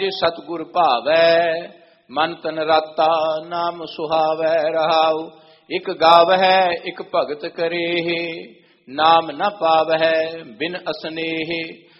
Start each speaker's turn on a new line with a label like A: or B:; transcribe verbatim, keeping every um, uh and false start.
A: सतगुर भावै मन तन राता नाम सुहावै रहाऊ। इक गावै इक भगत करे नाम न पावै बिन असनेह